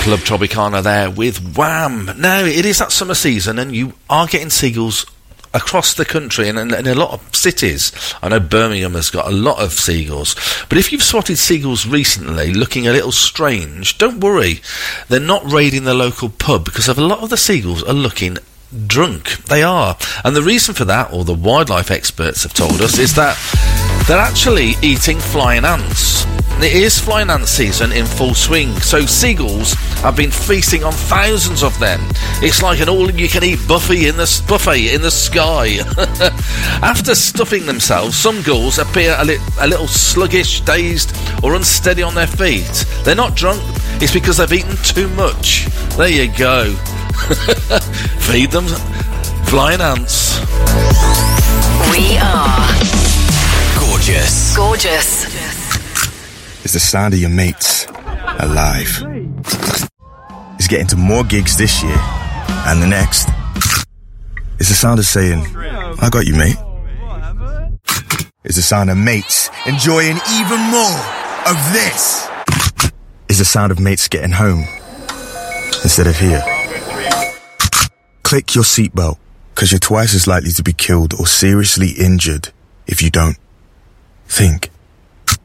Club Tropicana there with Wham. Now, it is that summer season and you are getting seagulls across the country and in a lot of cities. I know Birmingham has got a lot of seagulls. But if you've spotted seagulls recently looking a little strange, don't worry. They're not raiding the local pub because a lot of the seagulls are looking drunk. They are. And the reason for that, or the wildlife experts have told us, is that they're actually eating flying ants. It is flying ant season in full swing, so seagulls have been feasting on thousands of them. It's like an all-you-can-eat buffet in the sky. After stuffing themselves, some gulls appear a little sluggish, dazed, or unsteady on their feet. They're not drunk, it's because they've eaten too much. There you go. Feed them flying ants. We are gorgeous. Gorgeous. It's the sound of your mates alive. It's getting to more gigs this year and the next. It's the sound of saying, I got you, mate. It's the sound of mates enjoying even more of this. It's the sound of mates getting home instead of here. Click your seatbelt, because you're twice as likely to be killed or seriously injured if you don't. Think.